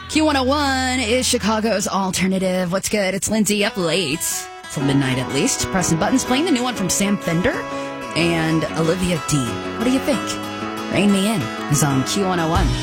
Q101 is Chicago's alternative. What's good? It's Lindsay up late till midnight at least. Pressing buttons, playing the new one from Sam Fender and Olivia Dean. What do you think? Rain Me In is on Q101.